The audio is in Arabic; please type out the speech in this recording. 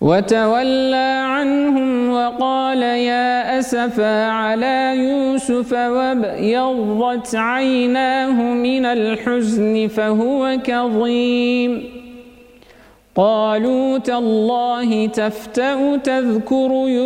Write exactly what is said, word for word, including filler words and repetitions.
وتولى عنهم وقال يا أسفا على يوسف وابيضت عيناه من الحزن فهو كظيم قالوا تالله تفتأ تذكر